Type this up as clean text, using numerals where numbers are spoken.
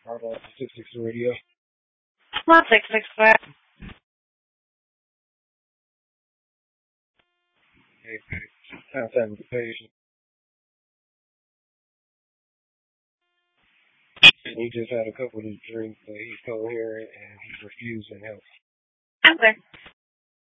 Hold on, 66 Radio. 1665. Hey, contact with the patient. He just had a couple of drinks, but he's coherent and he's refusing help. Okay.